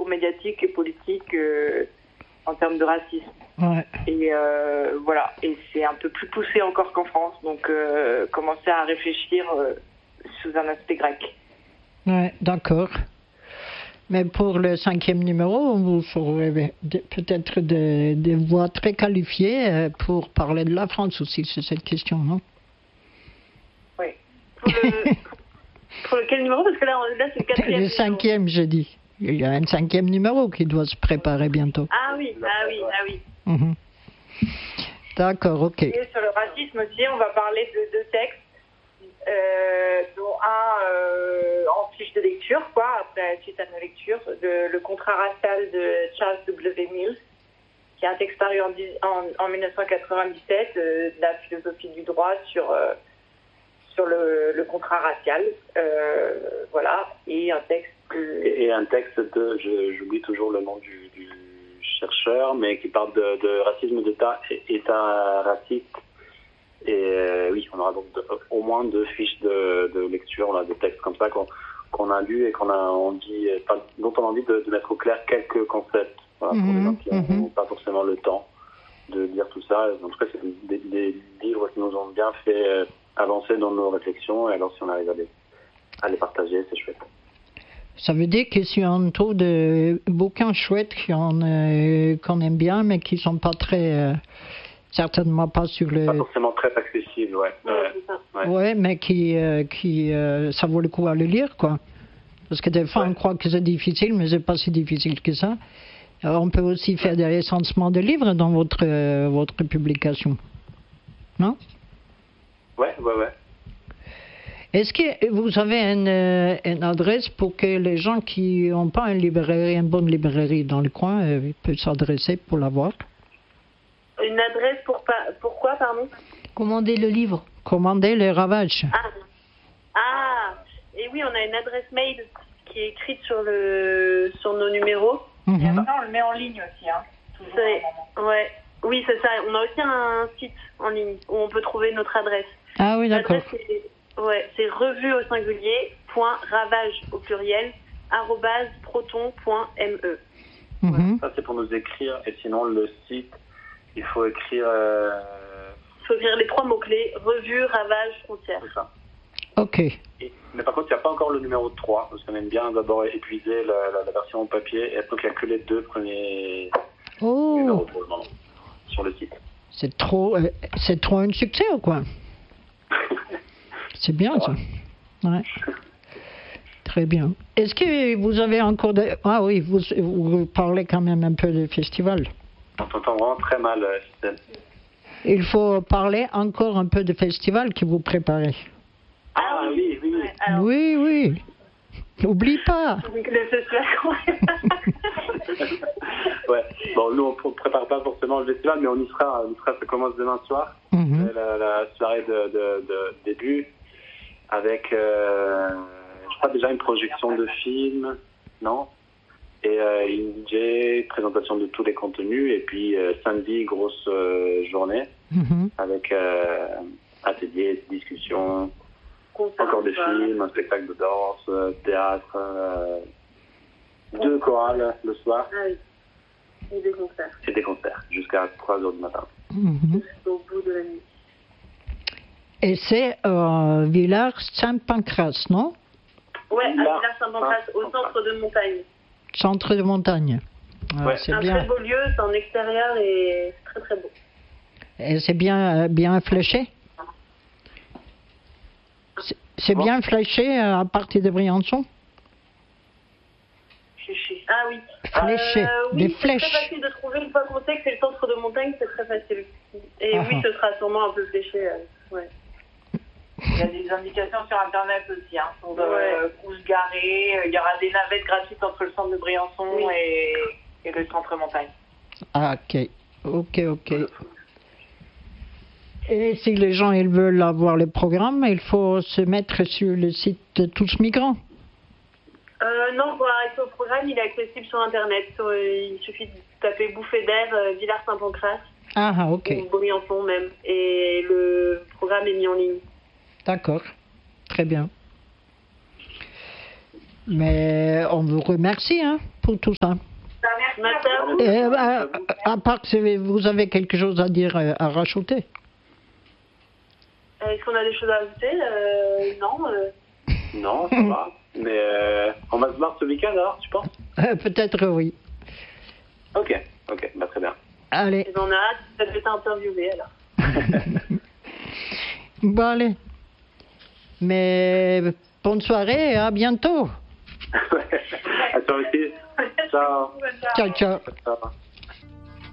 médiatique et politique en termes de racisme. Ouais. Et voilà, et c'est un peu plus poussé encore qu'en France, donc commencer à réfléchir sous un aspect grec. Ouais, d'accord. Mais pour le 5e numéro, vous aurez peut-être des voix très qualifiées pour parler de la France aussi, c'est cette question, non? Oui. Pour lequel numéro? Parce que là c'est le 4e. Le 5e, j'ai dit. Il y a un 5e numéro qui doit se préparer bientôt. Ah oui. Mm-hmm. D'accord, ok. Et sur le racisme aussi, on va parler de 2 textes, dont un en fiche de lecture, suite à nos lectures, Le contrat racial de Charles W. Mills, qui est un texte paru en 1997, de la philosophie du droit sur le contrat racial, voilà, et un texte et un texte j'oublie toujours le nom du chercheur, mais qui parle de racisme d'État et État raciste. Et oui, on aura donc au moins 2 fiches de lecture, là, de textes comme ça qu'on a lus et dont on a envie de mettre au clair quelques concepts, voilà, pour les gens qui n'ont pas forcément le temps de lire tout ça. En tout cas, c'est des livres qui nous ont bien fait avancer dans nos réflexions, et alors si on arrive à les partager, c'est chouette. Ça veut dire qu'il y a un taux de bouquins chouettes qu'on aime bien, mais qui ne sont pas très... certainement pas sur le... Pas forcément très accessible, ouais. Ouais, mais qui ça vaut le coup à le lire, quoi. Parce que des fois, on croit que c'est difficile, mais c'est pas si difficile que ça. Alors, on peut aussi faire des recensements de livres dans votre publication. Non? Ouais. Est-ce que vous avez une adresse pour que les gens qui n'ont pas une bonne librairie dans le coin peuvent s'adresser pour l'avoir? Une adresse pourquoi, pardon? Commander le livre. Commander les ravages. Et oui, on a une adresse mail qui est écrite sur nos numéros. Et après, on le met en ligne aussi, hein. Oui, c'est ça. On a aussi un site en ligne où on peut trouver notre adresse. Ah oui, d'accord. C'est revue au singulier, .ravage au pluriel, @proton.me. Ça, c'est pour nous écrire. Et sinon, le site, il faut écrire... Il faut écrire les 3 mots-clés, revue, ravage, frontière. C'est ça. Ok. Mais par contre, il n'y a pas encore le numéro 3, parce qu'on aime bien d'abord épuiser la version papier, et donc il n'y a que les 2 premiers numéros pour le moment sur le site. C'est trop un succès ou quoi? C'est bien ça. Ouais. Très bien. Est-ce que vous avez encore Ah oui, vous parlez quand même un peu de festival. On t'entend vraiment très mal, Steph. Il faut parler encore un peu de festival que vous préparez. Ah oui. Alors, oui. N'oublie pas. Ouais. Bon, nous, on ne prépare pas forcément le festival, mais on y sera. Ça commence demain soir. La soirée de début, avec, je crois, déjà une projection de film, non? Et une DJ, présentation de tous les contenus, et puis samedi, grosse journée, avec ateliers, discussions, encore des films, un spectacle de danse, théâtre, 2 chorales le soir. Ah oui, et des concerts. Et des concerts, jusqu'à 3h du matin. Au bout de la nuit. Et c'est Villars-Saint-Pancras, non? Ouais, à Villars-Saint-Pancras, au centre de montagne. Centre de montagne. Ouais. C'est un bien. très beau lieu, c'est en extérieur et c'est très très beau. Et c'est bien fléché? C'est bien fléché à partir de Briançon? Ah oui. Fléché, des flèches. C'est très facile de trouver. Une fois qu'on sait que c'est le centre de montagne, c'est très facile. Et oui, ce sera sûrement un peu fléché. Ouais. Il y a des indications sur Internet aussi, hein, pour où se garer. Il y aura des navettes gratuites entre le centre de Briançon et le centre montagne. Ah, ok. Et si les gens ils veulent avoir le programme, il faut se mettre sur le site de Tous Migrants. Non, pour arrêter au programme, il est accessible sur Internet. Il suffit de taper Bouffée d'air, Villars-Saint-Pancras. Ah, ok. Ou Briançon même. Et le programme est mis en ligne. D'accord, très bien. Mais on vous remercie, hein. pour tout ça. Merci. Et, à part que vous avez quelque chose à dire, à rajouter. Est-ce qu'on a des choses à ajouter? Non. Non, ça va. Mais on va se voir ce week-end alors, tu penses? Peut-être oui. Ok, bah, très bien. Allez. Et on a hâte de t'interviewer alors. Bon, allez. Mais bonne soirée et à bientôt. À toi aussi. Ciao. Ciao, ciao. Ciao.